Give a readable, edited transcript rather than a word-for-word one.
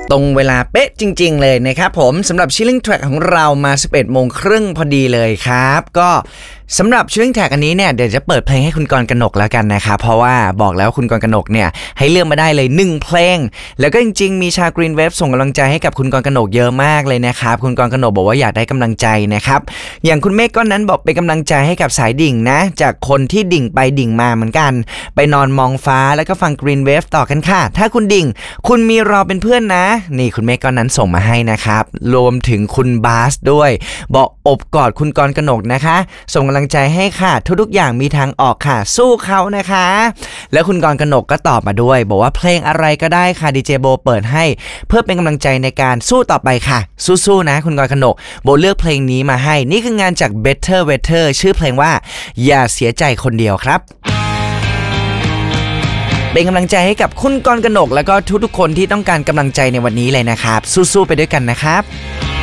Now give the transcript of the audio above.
ตรงเวลาเป๊ะจริงๆเลยนะครับผมสำหรับ Chilling Track ของเรามา 11:30 น.พอดีเลยครับก็สำหรับ Chilling Track อันนี้เนี่ยเดี๋ยวจะเปิดเพลงให้คุณกรณ์กนกแล้วกันนะครับเพราะว่าบอกแล้วคุณกรณ์กนกเนี่ยให้เลือกมาได้เลย1เพลงแล้วก็จริงๆมีชาว Green Wave ส่งกำลังใจให้กับคุณกรณ์กนกเยอะมากเลยนะครับคุณกรณ์กนกบอกว่าอยากได้กำลังใจนะครับอย่างคุณเมฆก้อนนั้นบอกเป็นกำลังใจให้กับสายดิ่งนะจากคนที่ดิ่งไปดิ่งมาเหมือนกันไปนอนมองฟ้าแล้วก็ฟัง Green Wave ต่อกันค่ะถ้าคุณดิ่งคุณมีรอเป็นเพื่อนนะนี่คุณเมฆก้อนนั้นส่งมาให้นะครับรวมถึงคุณบาสด้วยบอกอบกอดคุณกรณ์กนกนะคะส่งกำลังใจให้ค่ะทุกๆอย่างมีทางออกค่ะสู้เขานะคะแล้วคุณกรณ์กนกก็ตอบมาด้วยบอกว่าเพลงอะไรก็ได้ค่ะดีเจโบเปิดให้เพื่อเป็นกำลังใจในการสู้ต่อไปค่ะสู้ๆนะคุณกรณ์กนกโบเลือกเพลงนี้มาให้นี่คืองานจาก Better Weather ชื่อเพลงว่าอย่าเสียใจคนเดียวครับเป็นกำลังใจให้กับคุณกรณ์กนกแล้วก็ทุกๆคนที่ต้องการกำลังใจในวันนี้เลยนะครับสู้ๆไปด้วยกันนะครับ